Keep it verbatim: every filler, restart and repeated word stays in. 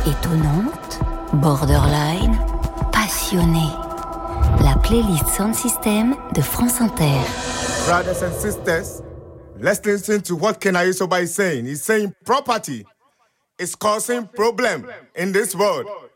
Étonnante, borderline, passionnée. La playlist Sound System de France Inter. Brothers and sisters, let's listen to what Kenai Soba is saying. He's saying property is causing problem in this world.